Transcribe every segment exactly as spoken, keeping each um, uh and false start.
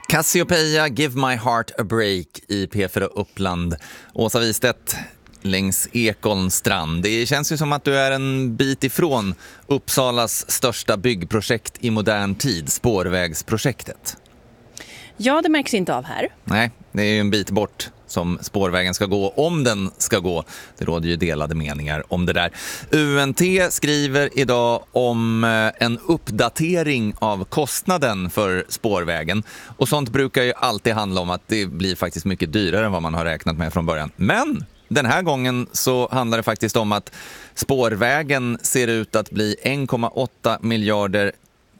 Cassiopeia, Give My Heart a Break i P fyra Uppland. Åsa Wistedt längs Ekholms strand. Det känns ju som att du är en bit ifrån Uppsalas största byggprojekt i modern tid, spårvägsprojektet. Ja, det märks inte av här. Nej, det är ju en bit bort som spårvägen ska gå, om den ska gå. Det råder ju delade meningar om det där. U N T skriver idag om en uppdatering av kostnaden för spårvägen. Och sånt brukar ju alltid handla om att det blir faktiskt mycket dyrare än vad man har räknat med från början. Men den här gången så handlar det faktiskt om att spårvägen ser ut att bli en komma åtta miljarder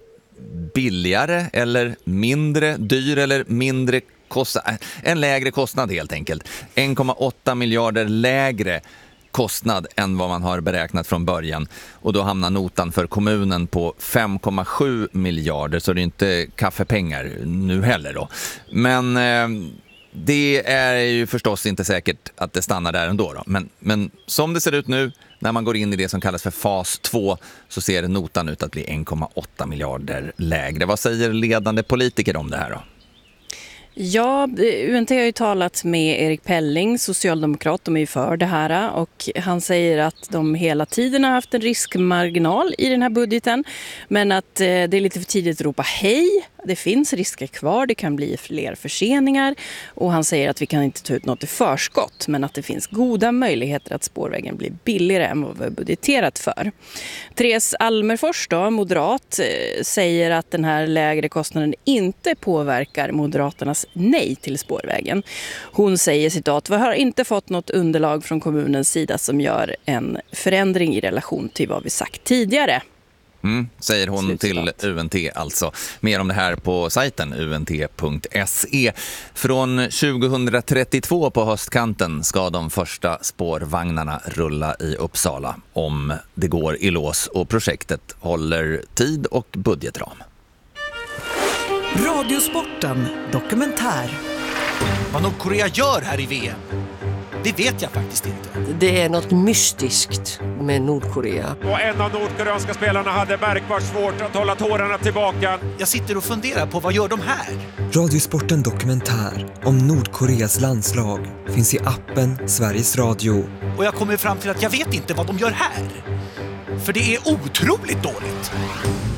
billigare eller mindre dyr eller mindre kosta, en lägre kostnad helt enkelt. en komma åtta miljarder lägre kostnad än vad man har beräknat från början. Och då hamnar notan för kommunen på fem komma sju miljarder, så det är inte kaffepengar nu heller då. Men eh, det är ju förstås inte säkert att det stannar där ändå då. Men, men som det ser ut nu, när man går in i det som kallas för fas två, så ser notan ut att bli en komma åtta miljarder lägre. Vad säger ledande politiker om det här då? Ja, U N T har ju talat med Erik Pelling, socialdemokrat, de är ju för det här, och han säger att de hela tiden har haft en riskmarginal i den här budgeten, men att det är lite för tidigt att ropa hej. Det finns risker kvar, det kan bli fler förseningar, och han säger att vi kan inte ta ut något i förskott, men att det finns goda möjligheter att spårvägen blir billigare än vad vi har budgeterat för. Therese Almerfors då, moderat, säger att den här lägre kostnaden inte påverkar Moderaternas nej till spårvägen. Hon säger citat: "Vi har inte fått något underlag från kommunens sida som gör en förändring i relation till vad vi sagt tidigare." Mm, säger hon Slutcitat. Till U N T alltså. Mer om det här på sajten u n t punkt s e. Från tjugohundratrettiotvå på höstkanten ska de första spårvagnarna rulla i Uppsala, om det går i lås och projektet håller tid och budgetram. Radiosporten dokumentär. Vad Nordkorea gör här i V M, det vet jag faktiskt inte. Det är något mystiskt med Nordkorea. Och en av nordkoreanska spelarna hade märkbart svårt att hålla tårarna tillbaka. Jag sitter och funderar på, vad gör de här? Radiosporten dokumentär om Nordkoreas landslag finns i appen Sveriges Radio. Och jag kommer fram till att jag vet inte vad de gör här. För det är otroligt dåligt.